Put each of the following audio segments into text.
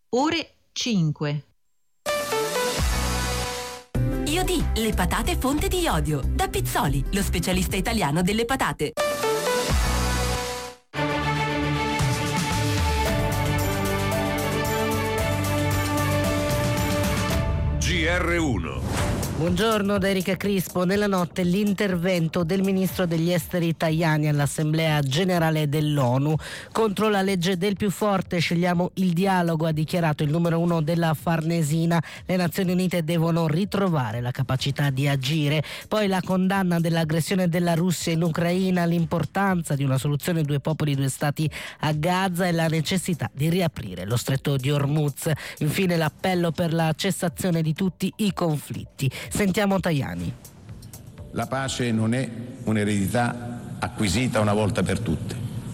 ore 5. Iodi, le patate fonte di iodio. Da Pizzoli, lo specialista italiano delle patate. GR1. Buongiorno da Erika Crispo. Nella notte l'intervento del ministro degli esteri Tajani all'Assemblea generale dell'ONU contro la legge del più forte. Scegliamo il dialogo, ha dichiarato il numero uno della Farnesina. Le Nazioni Unite devono ritrovare la capacità di agire. Poi la condanna dell'aggressione della Russia in Ucraina, l'importanza di una soluzione due popoli due stati a Gaza e la necessità di riaprire lo stretto di Hormuz. Infine l'appello per la cessazione di tutti i conflitti. Sentiamo Tajani. La pace non è un'eredità acquisita una volta per tutte,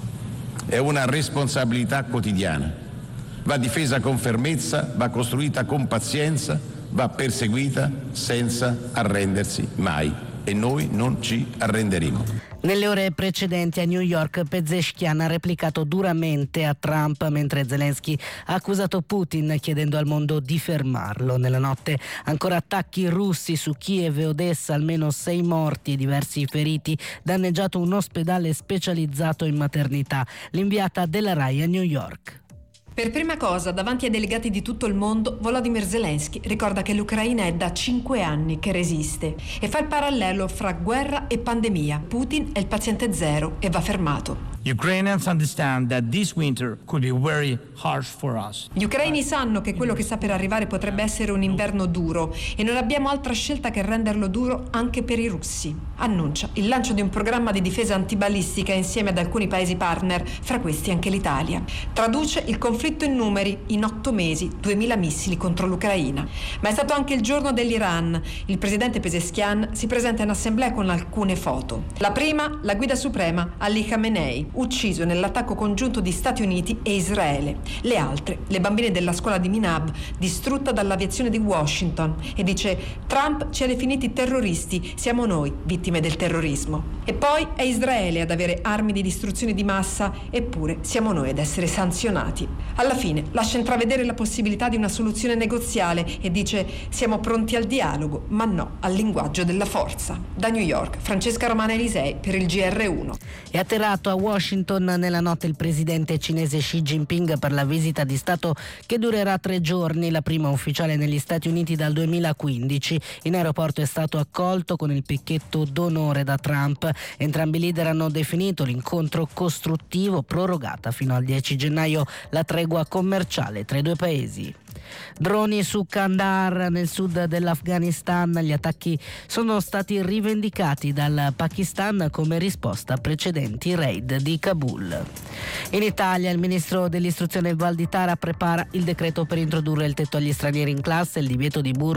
è una responsabilità quotidiana. Va difesa con fermezza, va costruita con pazienza, va perseguita senza arrendersi mai. E noi non ci arrenderemo. Nelle ore precedenti a New York Pezeshkian ha replicato duramente a Trump, mentre Zelensky ha accusato Putin chiedendo al mondo di fermarlo. Nella notte ancora attacchi russi su Kiev e Odessa, almeno 6 morti e diversi feriti, danneggiato un ospedale specializzato in maternità. L'inviata della RAI a New York. Per prima cosa, davanti ai delegati di tutto il mondo, Volodymyr Zelensky ricorda che l'Ucraina è da 5 anni che resiste e fa il parallelo fra guerra e pandemia. Putin è il paziente zero e va fermato. Ukrainians understand that this winter could be very harsh for us. Gli ucraini sanno che quello che sta per arrivare potrebbe essere un inverno duro e non abbiamo altra scelta che renderlo duro anche per i russi. Annuncia il lancio di un programma di difesa antibalistica insieme ad alcuni paesi partner, fra questi anche l'Italia. Traduce il conflitto in numeri: in 8 mesi 2000 missili contro l'Ucraina. Ma è stato anche il giorno dell'Iran. Il presidente Pezeshkian si presenta in assemblea con alcune foto. La prima, la guida suprema Ali Khamenei, ucciso nell'attacco congiunto di Stati Uniti e Israele. Le altre, le bambine della scuola di Minab, distrutta dall'aviazione di Washington, e dice: Trump ci ha definiti terroristi, siamo noi vittime del terrorismo. E poi è Israele ad avere armi di distruzione di massa, eppure siamo noi ad essere sanzionati. Alla fine lascia intravedere la possibilità di una soluzione negoziale e dice: siamo pronti al dialogo, ma no al linguaggio della forza. Da New York, Francesca Romana Elisei per il GR1. È atterrato a Washington nella notte il presidente cinese Xi Jinping per la visita di Stato che durerà 3 giorni, la prima ufficiale negli Stati Uniti dal 2015. In aeroporto è stato accolto con il picchetto d'onore da Trump. Entrambi i leader hanno definito l'incontro costruttivo, prorogata fino al 10 gennaio la tregua commerciale tra i due paesi. Droni su Kandahar nel sud dell'Afghanistan. Gli attacchi sono stati rivendicati dal Pakistan come risposta a precedenti raid di Kabul. In Italia il ministro dell'istruzione Valditara prepara il decreto per introdurre il tetto agli stranieri in classe, il divieto di burka